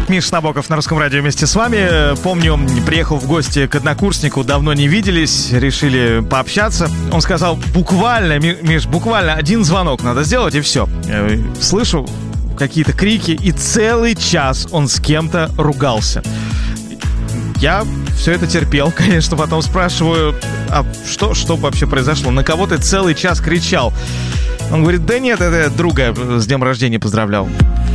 Миша Набоков на Русском радио вместе с вами. Помню, приехал в гости к однокурснику, давно не виделись, решили пообщаться. Он сказал, буквально, Миш, буквально один звонок надо сделать, и все. Слышу какие-то крики, и целый час он с кем-то ругался. Я все это терпел, конечно, потом спрашиваю, а что вообще произошло? На кого ты целый час кричал? Он говорит, да нет, это друга с днем рождения поздравлял.